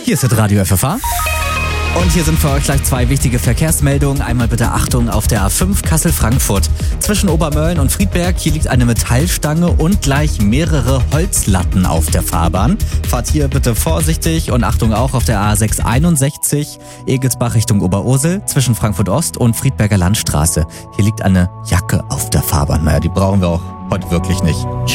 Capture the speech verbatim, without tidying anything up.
Hier ist das Radio F F A. Und hier sind für euch gleich zwei wichtige Verkehrsmeldungen. Einmal bitte Achtung auf der A fünf Kassel-Frankfurt. Zwischen Obermölln und Friedberg, hier liegt eine Metallstange und gleich mehrere Holzlatten auf der Fahrbahn. Fahrt hier bitte vorsichtig und Achtung auch auf der A sechs einundsechzig Egelsbach Richtung Oberursel zwischen Frankfurt Ost und Friedberger Landstraße. Hier liegt eine Jacke auf der Fahrbahn. Naja, die brauchen wir auch heute wirklich nicht.